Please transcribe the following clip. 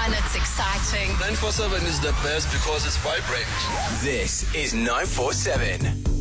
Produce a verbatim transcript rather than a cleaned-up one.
fun, it's exciting. nine four seven is the best because it's vibrant. This is nine four seven.